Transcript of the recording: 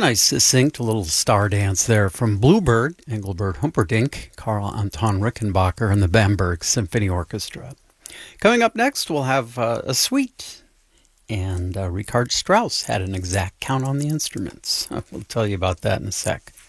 nice succinct little star dance there from Bluebird, Engelbert Humperdinck, Karl Anton Rickenbacker, and the Bamberg Symphony Orchestra. Coming up next, we'll have a suite, and Richard Strauss had an exact count on the instruments. We'll tell you about that in a sec.